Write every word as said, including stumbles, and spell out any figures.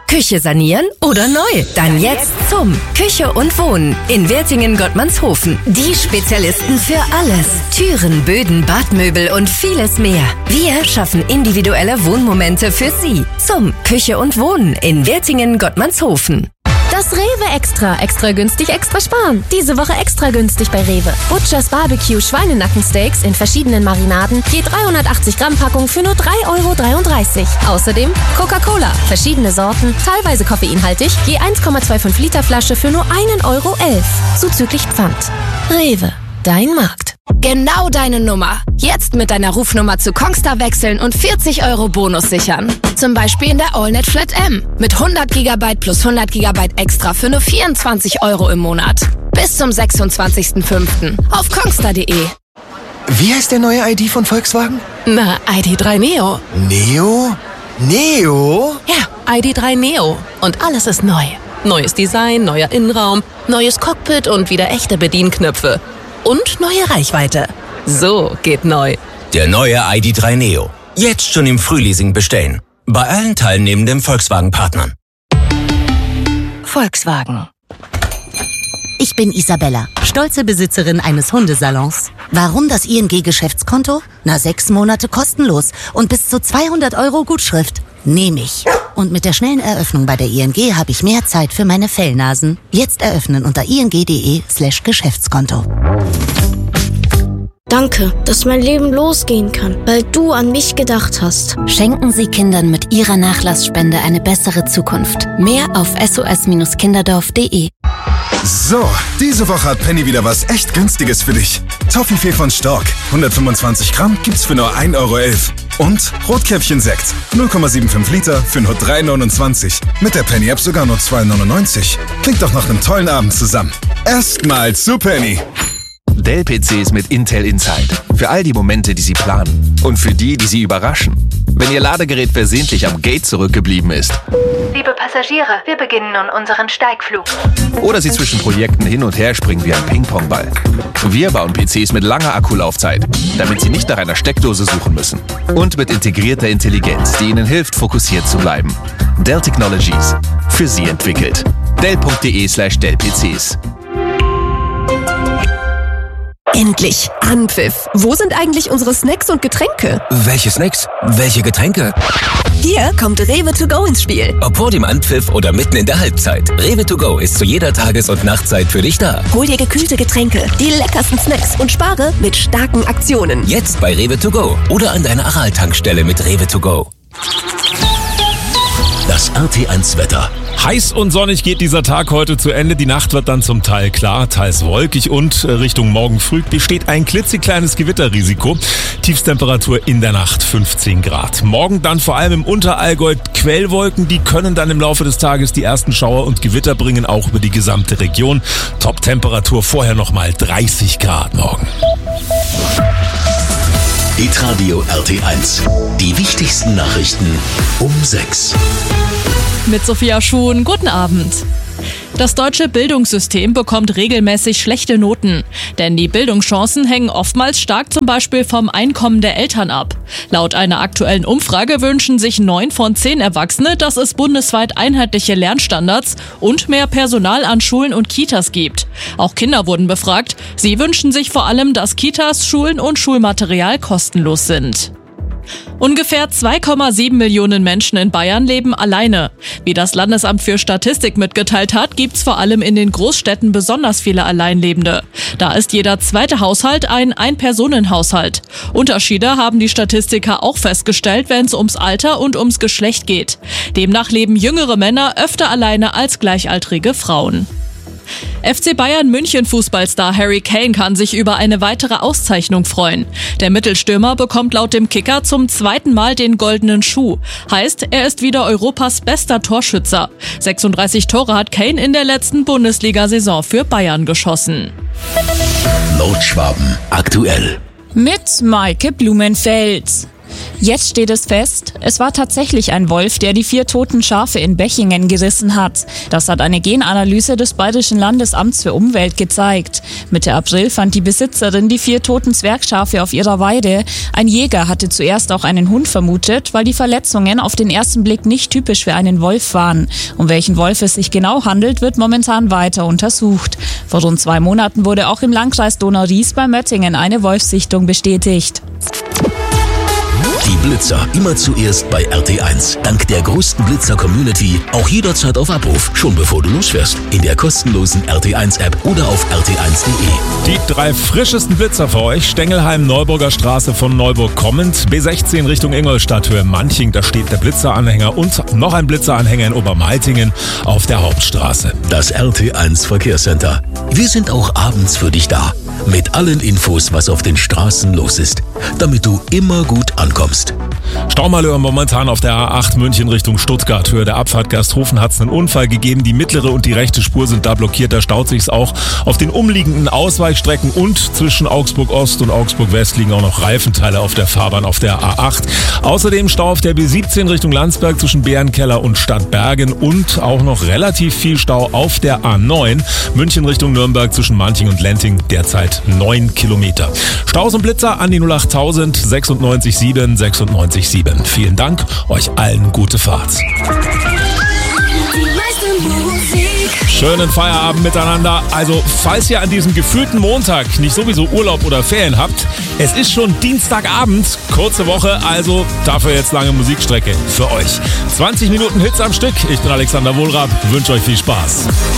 Küche sanieren oder neu? Dann jetzt zum Küche und Wohnen in Wertingen-Gottmannshofen. Die Spezialisten für alles. Türen, Böden, Badmöbel und vieles mehr. Wir schaffen individuelle Wohnmomente für Sie. Zum Küche und Wohnen in Wertingen-Gottmannshofen. Das Rewe Extra. Extra günstig, extra sparen. Diese Woche extra günstig bei Rewe. Butchers Barbecue Schweinenackensteaks in verschiedenen Marinaden. Je dreihundertachtzig Gramm Packung für nur drei Euro dreiunddreißig. Außerdem Coca-Cola. Verschiedene Sorten, teilweise koffeinhaltig. Je eins Komma fünfundzwanzig Liter Flasche für nur ein Euro elf. Zuzüglich Pfand. Rewe. Dein Markt. Genau deine Nummer. Jetzt mit deiner Rufnummer zu Kongstar wechseln und vierzig Euro Bonus sichern. Zum Beispiel in der AllNet Flat M. Mit hundert Gigabyte plus hundert Gigabyte extra für nur vierundzwanzig Euro im Monat. Bis zum sechsundzwanzigsten fünften auf kongstar punkt de. Wie heißt der neue I D von Volkswagen? Na, I D drei Neo. Neo? Neo? Ja, I D drei Neo. Und alles ist neu. Neues Design, neuer Innenraum, neues Cockpit und wieder echte Bedienknöpfe. Und neue Reichweite. So geht neu. Der neue I D drei Neo. Jetzt schon im Frühleasing bestellen. Bei allen teilnehmenden Volkswagen-Partnern. Volkswagen. Ich bin Isabella, stolze Besitzerin eines Hundesalons. Warum das I N G-Geschäftskonto? Na, sechs Monate kostenlos und bis zu zweihundert Euro Gutschrift. Nehme ich. Und mit der schnellen Eröffnung bei der I N G habe ich mehr Zeit für meine Fellnasen. Jetzt eröffnen unter ing.de slash Geschäftskonto. Danke, dass mein Leben losgehen kann, weil du an mich gedacht hast. Schenken Sie Kindern mit Ihrer Nachlassspende eine bessere Zukunft. Mehr auf s o s kinderdorf punkt de. So, diese Woche hat Penny wieder was echt Günstiges für dich. Toffifee von Stork, hundertfünfundzwanzig Gramm, gibt's für nur ein Euro elf. Und Rotkäppchen-Sekt, null Komma fünfundsiebzig Liter für nur drei Euro neunundzwanzig. Mit der Penny-App sogar nur zwei Euro neunundneunzig. Klingt doch nach einem tollen Abend zusammen. Erstmal zu Penny. Dell-P Cs mit Intel Inside. Für all die Momente, die Sie planen. Und für die, die Sie überraschen. Wenn Ihr Ladegerät versehentlich am Gate zurückgeblieben ist. Liebe Passagiere, wir beginnen nun unseren Steigflug. Oder Sie zwischen Projekten hin und her springen wie ein Ping-Pong-Ball. Wir bauen P Cs mit langer Akkulaufzeit, damit Sie nicht nach einer Steckdose suchen müssen. Und mit integrierter Intelligenz, die Ihnen hilft, fokussiert zu bleiben. Dell Technologies. Für Sie entwickelt. dell punkt de slash Dell P Cs. Endlich. Anpfiff. Wo sind eigentlich unsere Snacks und Getränke? Welche Snacks? Welche Getränke? Hier kommt Rewe to go ins Spiel. Ob vor dem Anpfiff oder mitten in der Halbzeit. Rewe to go ist zu jeder Tages- und Nachtzeit für dich da. Hol dir gekühlte Getränke, die leckersten Snacks und spare mit starken Aktionen. Jetzt bei Rewe to go oder an deiner Aral-Tankstelle mit Rewe to go. Das R T eins Wetter. Heiß und sonnig geht dieser Tag heute zu Ende. Die Nacht wird dann zum Teil klar, teils wolkig und Richtung morgen früh besteht ein klitzekleines Gewitterrisiko. Tiefstemperatur in der Nacht fünfzehn Grad. Morgen dann vor allem im Unterallgäu Quellwolken. Die können dann im Laufe des Tages die ersten Schauer und Gewitter bringen, auch über die gesamte Region. Top-Temperatur vorher nochmal dreißig Grad morgen. Hitradio R T eins. Die wichtigsten Nachrichten um sechs. Mit Sophia Schuhn, guten Abend. Das deutsche Bildungssystem bekommt regelmäßig schlechte Noten. Denn die Bildungschancen hängen oftmals stark zum Beispiel vom Einkommen der Eltern ab. Laut einer aktuellen Umfrage wünschen sich neun von zehn Erwachsene, dass es bundesweit einheitliche Lernstandards und mehr Personal an Schulen und Kitas gibt. Auch Kinder wurden befragt. Sie wünschen sich vor allem, dass Kitas, Schulen und Schulmaterial kostenlos sind. Ungefähr zwei Komma sieben Millionen Menschen in Bayern leben alleine. Wie das Landesamt für Statistik mitgeteilt hat, gibt's vor allem in den Großstädten besonders viele Alleinlebende. Da ist jeder zweite Haushalt ein Ein-Personen-Haushalt. Unterschiede haben die Statistiker auch festgestellt, wenn es ums Alter und ums Geschlecht geht. Demnach leben jüngere Männer öfter alleine als gleichaltrige Frauen. F C Bayern München Fußballstar Harry Kane kann sich über eine weitere Auszeichnung freuen. Der Mittelstürmer bekommt laut dem Kicker zum zweiten Mal den goldenen Schuh. Heißt, er ist wieder Europas bester Torschützer. sechsunddreißig Tore hat Kane in der letzten Bundesliga-Saison für Bayern geschossen. Nordschwaben aktuell. Mit Maike Blumenfeld. Jetzt steht es fest, es war tatsächlich ein Wolf, der die vier toten Schafe in Bechingen gerissen hat. Das hat eine Genanalyse des Bayerischen Landesamts für Umwelt gezeigt. Mitte April fand die Besitzerin die vier toten Zwergschafe auf ihrer Weide. Ein Jäger hatte zuerst auch einen Hund vermutet, weil die Verletzungen auf den ersten Blick nicht typisch für einen Wolf waren. Um welchen Wolf es sich genau handelt, wird momentan weiter untersucht. Vor rund zwei Monaten wurde auch im Landkreis Donau-Ries bei Möttingen eine Wolfssichtung bestätigt. Die Blitzer immer zuerst bei R T eins. Dank der größten Blitzer-Community auch jederzeit auf Abruf, schon bevor du losfährst. In der kostenlosen R T eins App oder auf R T eins Punkt de. Die drei frischesten Blitzer für euch. Stengelheim, Neuburger Straße von Neuburg kommend. B sechzehn Richtung Ingolstadt, Höhe Manching. Da steht der Blitzeranhänger und noch ein Blitzeranhänger in Obermaltingen auf der Hauptstraße. Das R T eins Verkehrscenter. Wir sind auch abends für dich da. Mit allen Infos, was auf den Straßen los ist. Damit du immer gut ankommst. Staumalheur momentan auf der A acht München Richtung Stuttgart. Höhe der Abfahrt Gersthofen hat es einen Unfall gegeben. Die mittlere und die rechte Spur sind da blockiert. Da staut sich's auch auf den umliegenden Ausweichstrecken und zwischen Augsburg Ost und Augsburg West liegen auch noch Reifenteile auf der Fahrbahn auf der A acht. Außerdem Stau auf der B siebzehn Richtung Landsberg zwischen Bärenkeller und Stadtbergen und auch noch relativ viel Stau auf der A neun München Richtung Nürnberg zwischen Manching und Lenting. Derzeit neun Kilometer. Staus und Blitzer an die null achttausend sechsundneunzig sieben sechsundneunzig sieben. Vielen Dank, euch allen gute Fahrt. Schönen Feierabend miteinander. Also, falls ihr an diesem gefühlten Montag nicht sowieso Urlaub oder Ferien habt, es ist schon Dienstagabend, kurze Woche, also dafür jetzt lange Musikstrecke für euch. zwanzig Minuten Hits am Stück. Ich bin Alexander Wohlrab, wünsche euch viel Spaß.